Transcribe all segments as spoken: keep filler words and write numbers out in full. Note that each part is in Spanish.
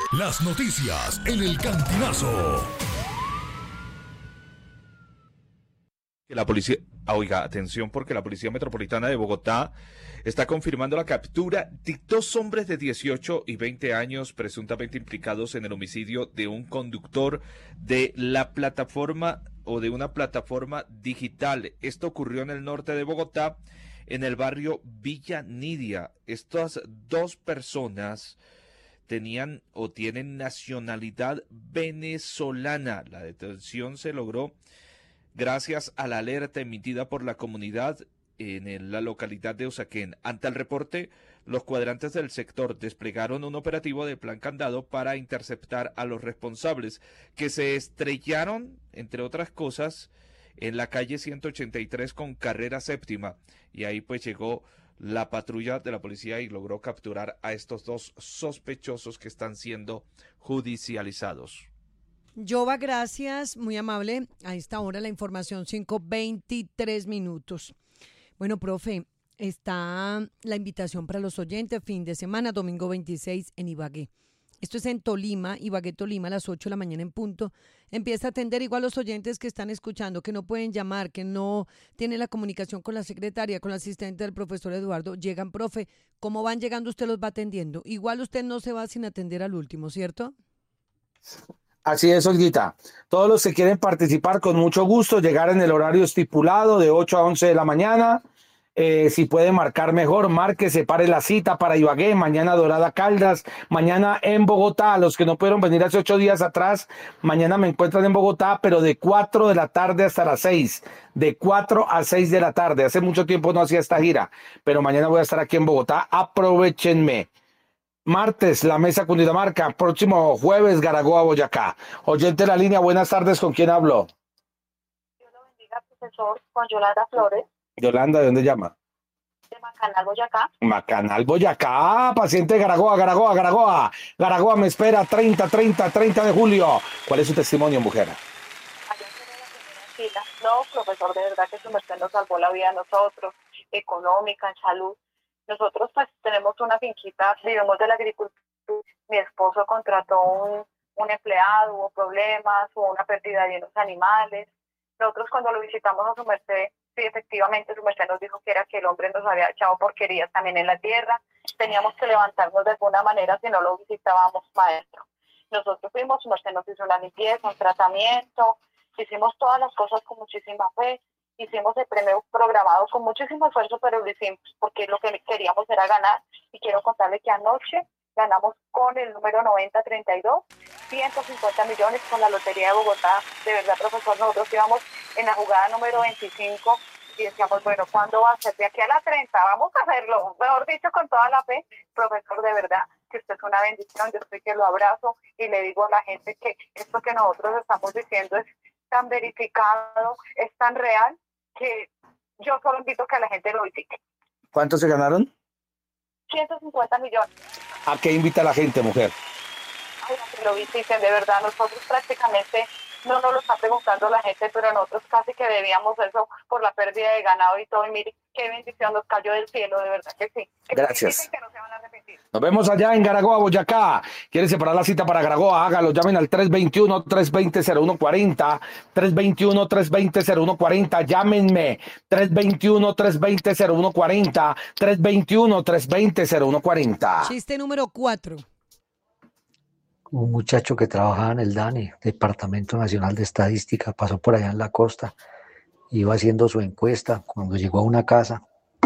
Las noticias en el Cantinazo. Que la policía, ah, oiga, atención porque la Policía Metropolitana de Bogotá está confirmando la captura de dos hombres de dieciocho y veinte años presuntamente implicados en el homicidio de un conductor de la plataforma o de una plataforma digital. Esto ocurrió en el norte de Bogotá, en el barrio Villa Nidia. Estas dos personas tenían o tienen nacionalidad venezolana. La detención se logró gracias a la alerta emitida por la comunidad en la localidad de Usaquén. Ante el reporte, los cuadrantes del sector desplegaron un operativo de plan candado para interceptar a los responsables, que se estrellaron, entre otras cosas, en la calle ciento ochenta y tres con carrera séptima, y ahí pues llegó la patrulla de la policía y logró capturar a estos dos sospechosos que están siendo judicializados. Jova, gracias, muy amable. A esta hora la información, cinco veintitrés minutos. Bueno, profe, está la invitación para los oyentes, fin de semana, domingo veintiséis en Ibagué. Esto es en Tolima, Ibagué, Tolima, a las ocho de la mañana en punto. Empieza a atender igual los oyentes que están escuchando, que no pueden llamar, que no tienen la comunicación con la secretaria, con la asistente del profesor Eduardo. Llegan, profe, ¿cómo van llegando? Usted los va atendiendo. Igual usted no se va sin atender al último, ¿cierto? Así es, Olguita. Todos los que quieren participar, con mucho gusto, llegar en el horario estipulado de ocho a once de la mañana. Eh, si puede marcar mejor, marque, separe la cita para Ibagué, mañana Dorada Caldas, mañana en Bogotá. A los que no pudieron venir hace ocho días atrás, mañana me encuentran en Bogotá, pero de cuatro de la tarde hasta las seis. De cuatro a seis de la tarde. Hace mucho tiempo no hacía esta gira, pero mañana voy a estar aquí en Bogotá. Aprovechenme. Martes, la mesa Cundinamarca. Próximo jueves, Garagoa, Boyacá. Oyente de la línea, buenas tardes. ¿Con quién hablo? Dios lo bendiga, profesor, con Yolanda Flores. Yolanda, ¿de dónde llama? De Macanal, Boyacá. Macanal, Boyacá. Paciente de Garagoa, Garagoa, Garagoa. Garagoa me espera treinta, treinta, treinta de julio. ¿Cuál es su testimonio, mujer? Allá será la primera fila. No, profesor, de verdad que su merced nos salvó la vida a nosotros, económica, en salud. Nosotros pues tenemos una finquita, vivimos de la agricultura. Mi esposo contrató un, un empleado, hubo problemas, hubo una pérdida de unos animales. Nosotros cuando lo visitamos a su merced, sí, efectivamente su merced nos dijo que era que el hombre nos había echado porquerías también en la tierra. Teníamos que levantarnos de alguna manera si no lo visitábamos, maestro. Nosotros fuimos, su merced nos hizo una limpieza, un tratamiento, hicimos todas las cosas con muchísima fe. Hicimos el premio programado con muchísimo esfuerzo, pero lo hicimos porque lo que queríamos era ganar. Y quiero contarle que anoche ganamos con el número noventa treinta y dos, ciento cincuenta millones con la Lotería de Bogotá. De verdad, profesor, nosotros íbamos en la jugada número veinticinco y decíamos, bueno, ¿cuándo va a ser? De aquí a la treinta, vamos a hacerlo. Mejor dicho, con toda la fe. Profesor, de verdad, que usted es una bendición. Yo estoy que lo abrazo y le digo a la gente que esto que nosotros estamos diciendo es tan verificado, es tan real, que yo solo invito a que la gente lo visite. ¿Cuánto se ganaron? ciento cincuenta millones. ¿A qué invita la gente, mujer? Ay, a que lo visiten, de verdad. Nosotros prácticamente no nos lo está preguntando la gente, pero nosotros casi que debíamos eso por la pérdida de ganado y todo. Y mire, qué bendición nos cayó del cielo, de verdad que sí. Que Gracias. que no se van a arrepentir. Nos vemos allá en Garagoa, Boyacá. ¿Quiere separar la cita para Garagoa? Hágalo. Llamen al tres dos uno, tres dos cero, cero uno cuatro cero. tres dos uno, tres dos cero, cero uno cuatro cero. Llámenme. tres dos uno, tres dos cero, cero uno cuatro cero. tres dos uno, tres dos cero, cero uno cuatro cero. Chiste número cuatro. Un muchacho que trabajaba en el DANE, Departamento Nacional de Estadística, pasó por allá en la costa, iba haciendo su encuesta. Cuando llegó a una casa,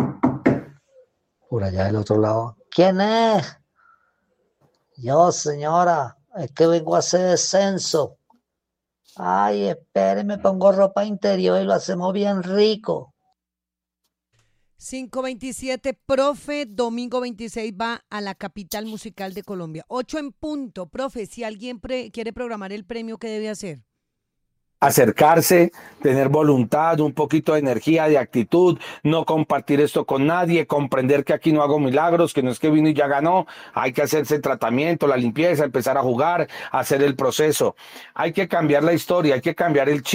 por allá del otro lado, ¿quién es? Yo, señora, es que vengo a hacer descenso. Ay, espere, me pongo ropa interior y lo hacemos bien rico. cinco veintisiete, profe, domingo veintiséis va a la capital musical de Colombia. ocho en punto. Profe, si alguien pre- quiere programar el premio, ¿qué debe hacer? Acercarse, tener voluntad, un poquito de energía, de actitud, no compartir esto con nadie, comprender que aquí no hago milagros, que no es que vino y ya ganó, hay que hacerse el tratamiento, la limpieza, empezar a jugar, hacer el proceso. Hay que cambiar la historia, hay que cambiar el chip.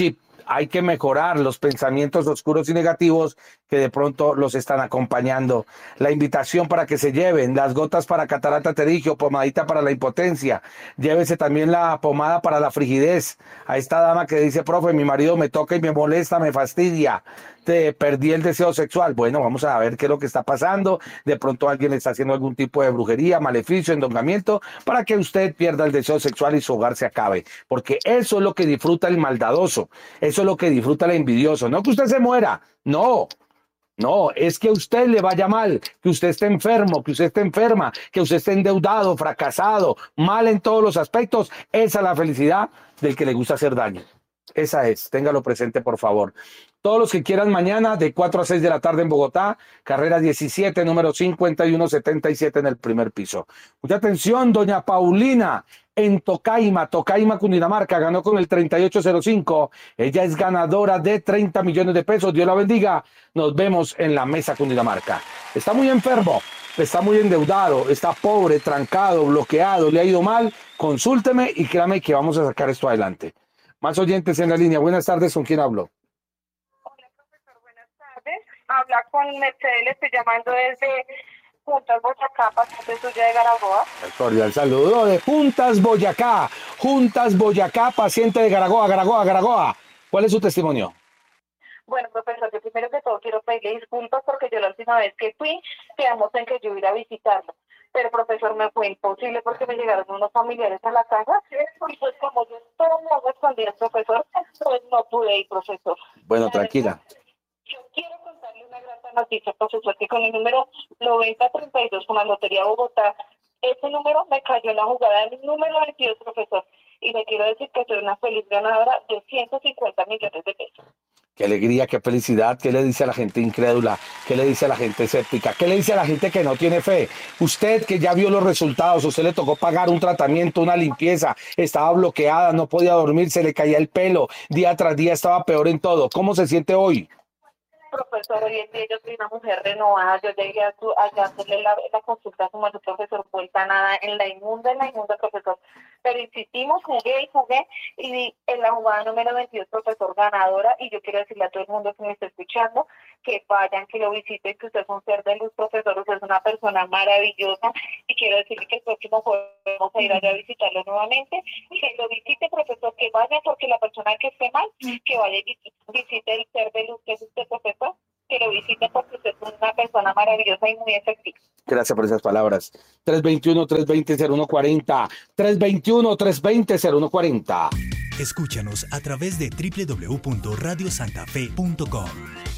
hay que mejorar los pensamientos oscuros y negativos que de pronto los están acompañando. La invitación para que se lleven las gotas para catarata pterigio, pomadita para la impotencia. Llévese también la pomada para la frigidez. A esta dama que dice, profe, mi marido me toca y me molesta, me fastidia. Te perdí el deseo sexual. Bueno, vamos a ver qué es lo que está pasando. De pronto alguien le está haciendo algún tipo de brujería, maleficio, endongamiento, para que usted pierda el deseo sexual y su hogar se acabe. Porque eso es lo que disfruta el maldadoso. Eso es lo que disfruta el envidioso. No que usted se muera. No. No, es que a usted le vaya mal, que usted esté enfermo, que usted esté enferma, que usted esté endeudado, fracasado, mal en todos los aspectos. Esa es la felicidad del que le gusta hacer daño. Esa es, téngalo presente, por favor. Todos los que quieran mañana, de cuatro a seis de la tarde en Bogotá, carrera diecisiete, número cincuenta y uno setenta y siete en el primer piso. Mucha atención, doña Paulina, en Tocaima, Tocaima, Cundinamarca, ganó con el treinta y ocho cero cinco. Ella es ganadora de treinta millones de pesos. Dios la bendiga. Nos vemos en la mesa Cundinamarca. Está muy enfermo, está muy endeudado, está pobre, trancado, bloqueado, le ha ido mal. Consúlteme y créame que vamos a sacar esto adelante. Más oyentes en la línea. Buenas tardes, ¿con quién hablo? Hola, profesor, buenas tardes. Habla con Mercedes, le estoy llamando desde Juntas Boyacá, paciente suya de Garagoa. Cordial saludo de Juntas Boyacá. Juntas Boyacá, paciente de Garagoa, Garagoa, Garagoa. ¿Cuál es su testimonio? Bueno, profesor, yo primero que todo quiero pedirle disculpas porque yo la última vez que fui, quedamos en que yo iba a visitarlo. Pero, profesor, me fue imposible porque me llegaron unos familiares a la casa y pues como yo todo me respondía, profesor, pues no pude ir, profesor. Bueno, tranquila. Yo quiero contarle una gran noticia, profesor, que con el número noventa treinta y dos con la Lotería Bogotá, ese número me cayó en la jugada del número veintidós, profesor, y le quiero decir que soy una feliz ganadora de ciento cincuenta millones de pesos. Qué alegría, qué felicidad. ¿Qué le dice a la gente incrédula? ¿Qué le dice a la gente escéptica? ¿Qué le dice a la gente que no tiene fe? Usted que ya vio los resultados, usted le tocó pagar un tratamiento, una limpieza, estaba bloqueada, no podía dormir, se le caía el pelo, día tras día estaba peor en todo. ¿Cómo se siente hoy? Profesor, hoy en día yo soy una mujer renovada, yo llegué a, su, a hacerle la, la consulta a su madre, profesor, vuelta nada, en la inmunda, en la inmunda, profesor, pero insistimos, jugué y jugué, y en la jugada número veintidós, profesor, ganadora, y yo quiero decirle a todo el mundo que me está escuchando, que vayan, que lo visiten, que usted es un ser de luz, profesor, usted es una persona maravillosa, y quiero decirle que el próximo jueves vamos a ir allá a visitarlo nuevamente, que lo visite, profesor, que vaya, porque la persona que esté mal, que vaya y visite el ser de luz que es usted, profesor, que lo visite porque usted es una persona maravillosa y muy efectiva. Gracias por esas palabras. tres veintiuno, tres veinte, cero uno cuarenta. tres veintiuno, tres veinte, cero uno cuarenta. Escúchanos a través de doble u doble u doble u punto radio santa fe punto com.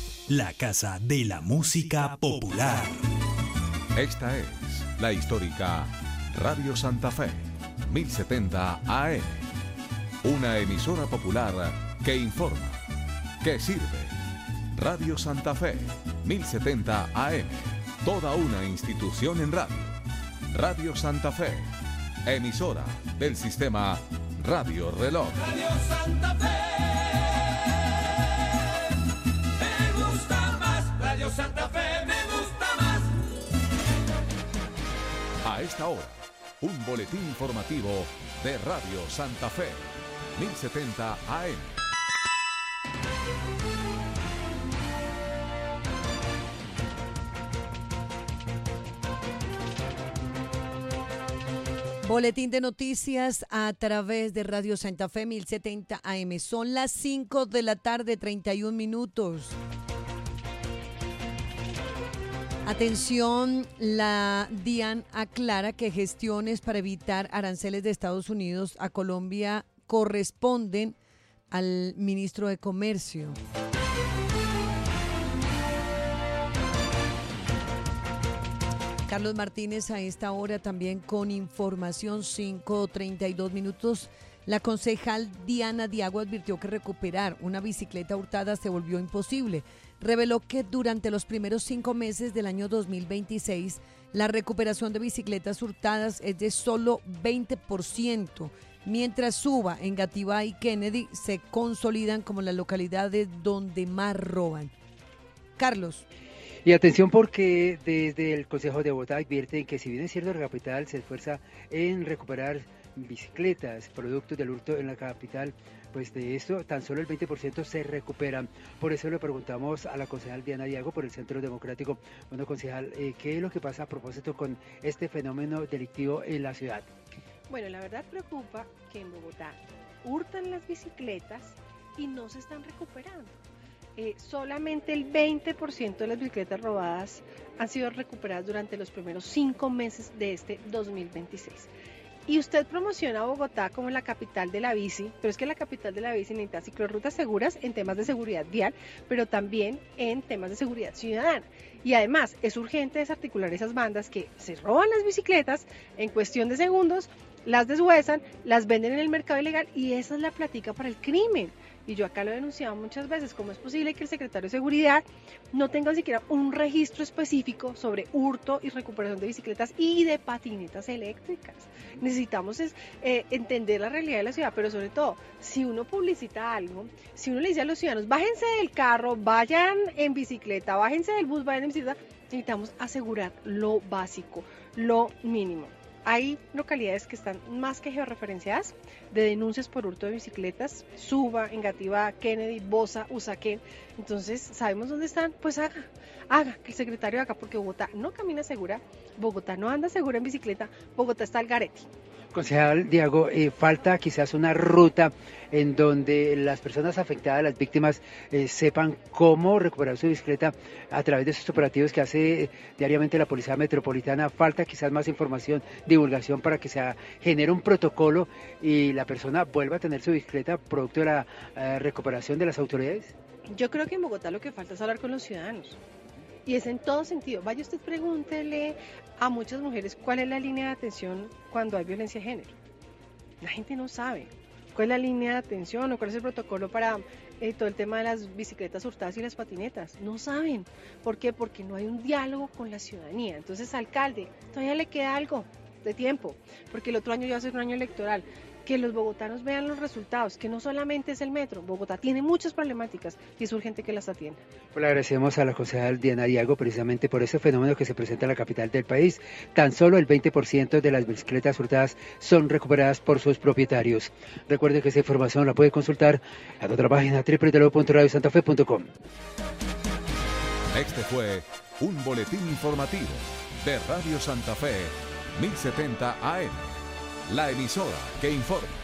La casa de la música popular. Esta es la histórica Radio Santa Fe, mil setenta A M. Una emisora popular que informa, que sirve. Radio Santa Fe, mil setenta A M. Toda una institución en radio. Radio Santa Fe, emisora del sistema Radio Reloj. Radio Santa Fe, me gusta más. Radio Santa Fe, me gusta más. A esta hora, un boletín informativo de Radio Santa Fe, mil setenta A M. Boletín de noticias a través de Radio Santa Fe mil setenta A M. Son las cinco de la tarde, treinta y un minutos. Atención, la DIAN aclara que gestiones para evitar aranceles de Estados Unidos a Colombia corresponden al ministro de Comercio. Carlos Martínez a esta hora también con información, cinco treinta y dos minutos. La concejal Diana Diago advirtió que recuperar una bicicleta hurtada se volvió imposible. Reveló que durante los primeros cinco meses del año dos mil veintiséis, la recuperación de bicicletas hurtadas es de solo veinte por ciento, mientras Suba, Engativá y Kennedy se consolidan como las localidades donde más roban. Carlos. Y atención porque desde el Consejo de Bogotá advierten que si bien es cierto la capital se esfuerza en recuperar bicicletas, productos del hurto en la capital, pues de esto tan solo el veinte por ciento se recuperan. Por eso le preguntamos a la concejal Diana Diago por el Centro Democrático. Bueno, concejal, eh, ¿qué es lo que pasa a propósito con este fenómeno delictivo en la ciudad? Bueno, la verdad preocupa que en Bogotá hurtan las bicicletas y no se están recuperando. Eh, solamente el veinte por ciento de las bicicletas robadas han sido recuperadas durante los primeros cinco meses de este dos mil veintiséis. Y usted promociona a Bogotá como la capital de la bici, pero es que la capital de la bici necesita ciclorrutas seguras en temas de seguridad vial, pero también en temas de seguridad ciudadana. Y además es urgente desarticular esas bandas que se roban las bicicletas en cuestión de segundos, las deshuesan, las venden en el mercado ilegal y esa es la plática para el crimen. Y yo acá lo he denunciado muchas veces, ¿cómo es posible que el secretario de Seguridad no tenga siquiera un registro específico sobre hurto y recuperación de bicicletas y de patinetas eléctricas? Necesitamos es, eh, entender la realidad de la ciudad, pero sobre todo, si uno publicita algo, si uno le dice a los ciudadanos, bájense del carro, vayan en bicicleta, bájense del bus, vayan en bicicleta, necesitamos asegurar lo básico, lo mínimo. Hay localidades que están más que georreferenciadas de denuncias por hurto de bicicletas, Suba, Engativá, Kennedy, Bosa, Usaquén. Entonces, ¿sabemos dónde están? Pues haga, haga, que el secretario haga, porque Bogotá no camina segura, Bogotá no anda segura en bicicleta, Bogotá está al garete. Concejal Diago, eh, falta quizás una ruta en donde las personas afectadas, las víctimas, eh, sepan cómo recuperar su bicicleta a través de esos operativos que hace eh, diariamente la Policía Metropolitana. Falta quizás más información, divulgación para que se genere un protocolo y la persona vuelva a tener su bicicleta producto de la eh, recuperación de las autoridades. Yo creo que en Bogotá lo que falta es hablar con los ciudadanos. Y es en todo sentido. Vaya usted, pregúntele a muchas mujeres cuál es la línea de atención cuando hay violencia de género. La gente no sabe cuál es la línea de atención o cuál es el protocolo para eh, todo el tema de las bicicletas hurtadas y las patinetas. No saben. ¿Por qué? Porque no hay un diálogo con la ciudadanía. Entonces, alcalde, todavía le queda algo de tiempo, porque el otro año ya va a ser un año electoral. Que los bogotanos vean los resultados, que no solamente es el metro, Bogotá tiene muchas problemáticas y es urgente que las atienda. Pues le agradecemos a la concejal Diana Diago precisamente por ese fenómeno que se presenta en la capital del país. Tan solo el veinte por ciento de las bicicletas hurtadas son recuperadas por sus propietarios. Recuerde que esa información la puede consultar en nuestra página doble u doble u doble u punto radio santa fe punto com. Este fue un boletín informativo de Radio Santa Fe, mil setenta A M. La emisora que informa.